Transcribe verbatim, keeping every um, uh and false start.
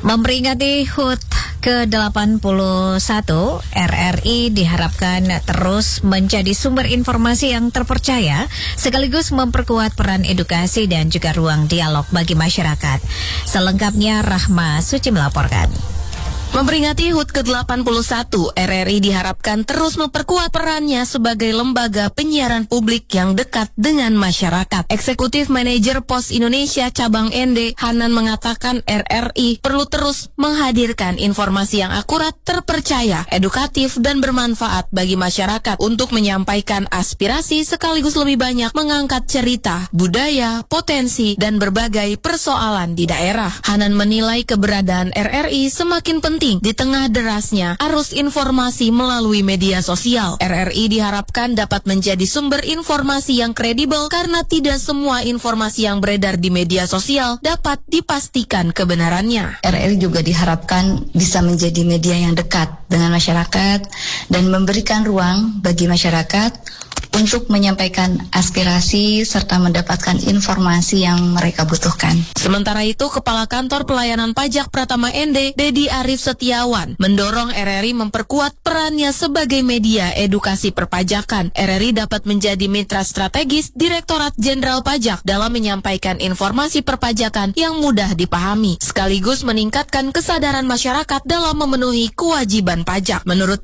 Memperingati H U T ke delapan puluh satu, R R I diharapkan terus menjadi sumber informasi yang terpercaya, sekaligus memperkuat peran edukasi dan juga ruang dialog bagi masyarakat. Selengkapnya Rahma Suci melaporkan. Memperingati H U T ke delapan puluh satu, R R I diharapkan terus memperkuat perannya sebagai lembaga penyiaran publik yang dekat dengan masyarakat. Eksekutif Manajer Pos Indonesia Cabang N D, Hanan, mengatakan R R I perlu terus menghadirkan informasi yang akurat, terpercaya, edukatif, dan bermanfaat bagi masyarakat untuk menyampaikan aspirasi sekaligus lebih banyak mengangkat cerita, budaya, potensi, dan berbagai persoalan di daerah. Hanan menilai keberadaan R R I semakin penting di tengah derasnya arus informasi melalui media sosial. R R I diharapkan dapat menjadi sumber informasi yang kredibel karena tidak semua informasi yang beredar di media sosial dapat dipastikan kebenarannya. R R I juga diharapkan bisa menjadi media yang dekat dengan masyarakat dan memberikan ruang bagi masyarakat untuk menyampaikan aspirasi serta mendapatkan informasi yang mereka butuhkan. Sementara itu, Kepala Kantor Pelayanan Pajak Pratama N D, Dedi Arif Setiawan, mendorong R R I memperkuat perannya sebagai media edukasi perpajakan. R R I dapat menjadi mitra strategis Direktorat Jenderal Pajak dalam menyampaikan informasi perpajakan yang mudah dipahami, sekaligus meningkatkan kesadaran masyarakat dalam memenuhi kewajiban pajak. Menurut